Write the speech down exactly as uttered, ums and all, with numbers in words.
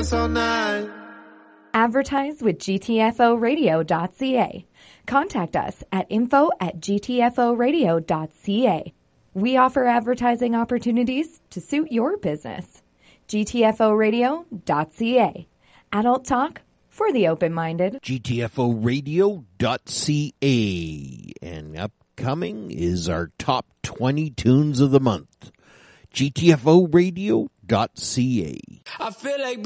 dance all night. Advertise with G T F O radio dot C A. Contact us at info at G T F O radio dot C A. We offer advertising opportunities to suit your business. G T F O radio dot C A. Adult talk for the open-minded. G T F O radio dot C A. And upcoming is our top twenty tunes of the month. G T F O radio dot C A. I feel like